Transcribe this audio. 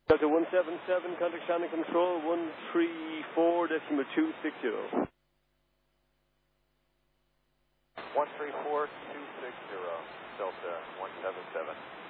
Delta 177, contact sound and control 134.260. 134.260, Delta 177.